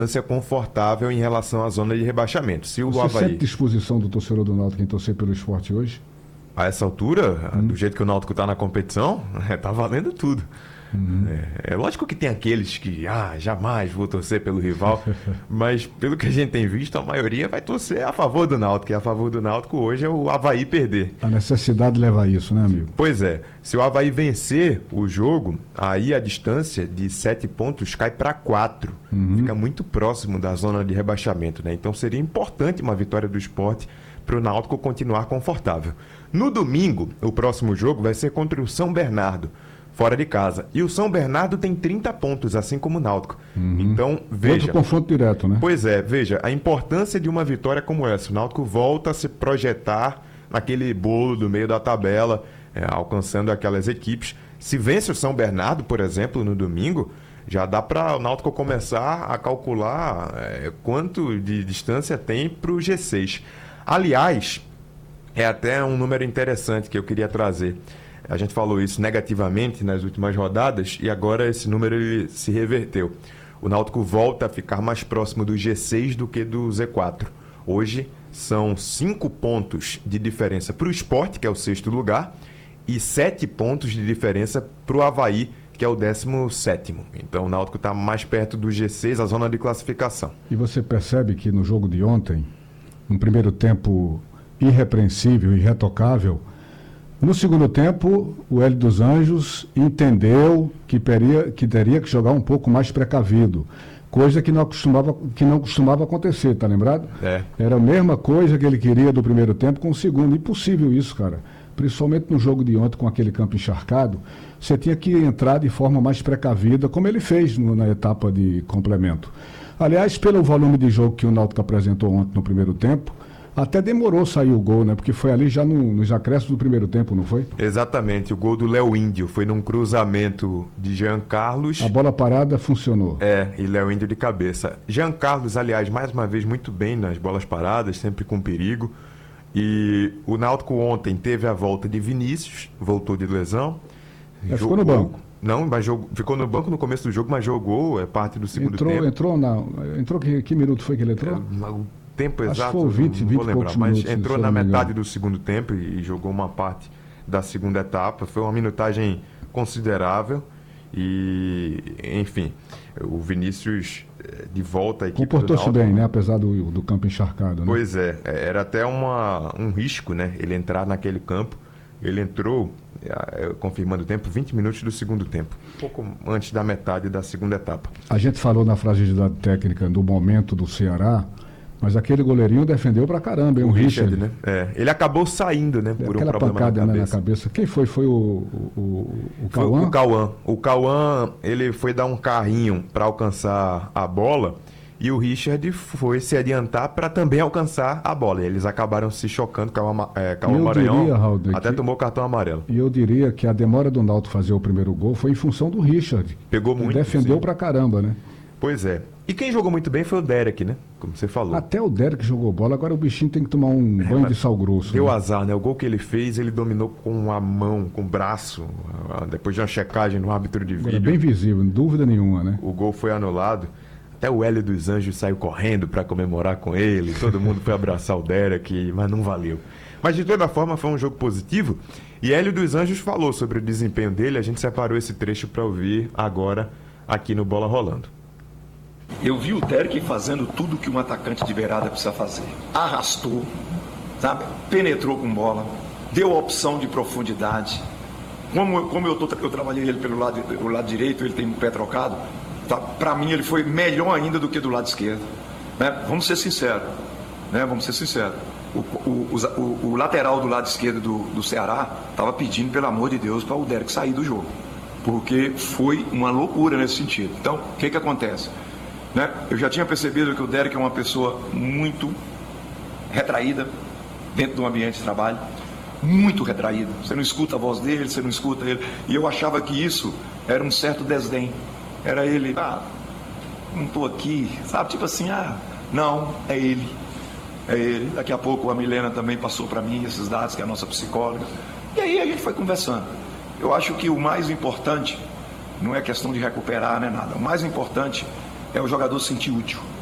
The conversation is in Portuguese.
distância confortável em relação à zona de rebaixamento. Se o Você Avaí, sente disposição do torcedor do Náutico em torcer pelo esporte hoje? a essa altura, do jeito que o Náutico está na competição, tá valendo tudo. É lógico que tem aqueles que, jamais vou torcer pelo rival, mas pelo que a gente tem visto, a maioria vai torcer a favor do Náutico, e a favor do Náutico hoje é o Avaí perder. A necessidade leva a isso, né, amigo? Pois é, se o Avaí vencer o jogo, aí a distância de 7 pontos cai para 4. Fica muito próximo da zona de rebaixamento, né? Então seria importante uma vitória do Sport para o Náutico continuar confortável. No domingo, o próximo jogo vai ser contra o São Bernardo, fora de casa. E o São Bernardo tem 30 pontos, assim como o Náutico. Então, veja... Outro confronto direto, né? Pois é, veja, a importância de uma vitória como essa. O Náutico volta a se projetar naquele bolo do meio da tabela, alcançando aquelas equipes. Se vence o São Bernardo, por exemplo, no domingo, já dá para o Náutico começar a calcular quanto de distância tem para o G6. Aliás, é até um número interessante que eu queria trazer. A gente falou isso negativamente nas últimas rodadas e agora esse número ele se reverteu. O Náutico volta a ficar mais próximo do G6 do que do Z4. Hoje são 5 pontos de diferença para o Sport, que é o 6º lugar, e 7 pontos de diferença para o Avaí, que é o 17º. Então o Náutico está mais perto do G6, a zona de classificação. E você percebe que no jogo de ontem, um primeiro tempo irrepreensível, irretocável, no segundo tempo, o Hélio dos Anjos entendeu que teria que jogar um pouco mais precavido, coisa que não costumava acontecer, tá lembrado? Era a mesma coisa que ele queria do primeiro tempo com o segundo. Impossível isso, cara. Principalmente no jogo de ontem com aquele campo encharcado, você tinha que entrar de forma mais precavida, como ele fez na etapa de complemento. Aliás, pelo volume de jogo que o Náutico apresentou ontem no primeiro tempo, até demorou sair o gol, né? Porque foi ali já nos acréscimos do primeiro tempo, não foi? Exatamente, o gol do Léo Índio foi num cruzamento de Jean Carlos. A bola parada funcionou. E Léo Índio de cabeça. Jean Carlos, aliás, mais uma vez muito bem nas bolas paradas, sempre com perigo. E o Náutico ontem teve a volta de Vinícius, voltou de lesão. Ficou no banco. Não, mas ficou no banco no começo do jogo, mas jogou parte do segundo tempo. Entrou que minuto foi que ele entrou? O tempo Acho exato, que foi 20 não vou lembrar, mas minutos, entrou na metade do segundo tempo e jogou uma parte da segunda etapa. Foi uma minutagem considerável e, enfim, o Vinícius de volta à equipe do Náutico. Comportou-se bem, né? Apesar do campo encharcado, né? Pois era até um risco, né? Ele entrar naquele campo. Ele entrou, confirmando o tempo, 20 minutos do segundo tempo, um pouco antes da metade da segunda etapa. A gente falou na fragilidade técnica do momento do Ceará, mas aquele goleirinho defendeu pra caramba, hein? O Richard, né? Ele acabou saindo, né? Por um problema pancada, na cabeça. Né, na cabeça. Quem foi? Foi o Cauã? Foi o Cauã. O Cauã, ele foi dar um carrinho para alcançar a bola e o Richard foi se adiantar para também alcançar a bola. E eles acabaram se chocando, Cauã Maranhão até tomou cartão amarelo. E eu diria que a demora do Náutico fazer o primeiro gol foi em função do Richard. Pegou muito. Defendeu pra caramba, né? Pois é. E quem jogou muito bem foi o Derek, né? Como você falou. Até o Derek jogou bola, agora o bichinho tem que tomar um banho de sal grosso. Deu azar, né? O gol que ele fez, ele dominou com a mão, com o braço, depois de uma checagem no árbitro de vídeo. Bem visível, dúvida nenhuma, né? O gol foi anulado. Até o Hélio dos Anjos saiu correndo para comemorar com ele, todo mundo foi abraçar o Derek, mas não valeu. Mas de toda forma foi um jogo positivo e Hélio dos Anjos falou sobre o desempenho dele, a gente separou esse trecho para ouvir agora aqui no Bola Rolando. Eu vi o Derek fazendo tudo que um atacante de beirada precisa fazer. Arrastou, sabe? Penetrou com bola, deu a opção de profundidade. Como eu trabalhei ele pelo lado direito, ele tem um pé trocado, tá? Para mim ele foi melhor ainda do que do lado esquerdo. Né? Vamos ser sinceros. Né? Vamos ser sinceros. O lateral do lado esquerdo do Ceará estava pedindo, pelo amor de Deus, para o Derek sair do jogo. Porque foi uma loucura nesse sentido. Então, o que acontece? Né? Eu já tinha percebido que o Derek é uma pessoa muito retraída dentro do ambiente de trabalho, muito retraída. Você não escuta a voz dele, você não escuta ele. E eu achava que isso era um certo desdém. Era ele, não estou aqui, sabe? Tipo assim, não, é ele. É ele. Daqui a pouco a Milena também passou para mim esses dados, que é a nossa psicóloga. E aí a gente foi conversando. Eu acho que o mais importante não é questão de recuperar, né, nada. O mais importante é o jogador se sentir útil.